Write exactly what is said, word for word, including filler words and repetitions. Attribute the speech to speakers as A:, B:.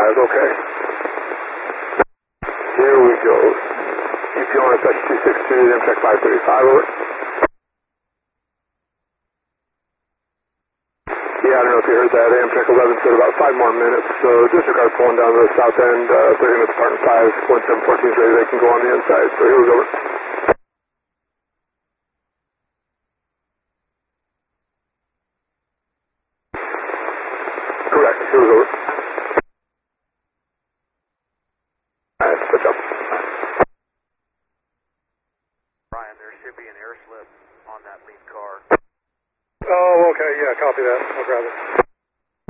A: five, okay. Here we go. E P on S two six two, Amtrak five thirty-five, over. Yeah, I don't know if you heard that. Amtrak eleven said about five more minutes, so disregard pulling down the south end. Uh, they're going to depart in five. one seven fourteen is ready. They can go on the inside, so here we go. Correct, here we go. Alright, switch up.
B: Brian, there should be an air slip on that lead car.
C: Oh, okay, yeah, copy that. I'll grab it.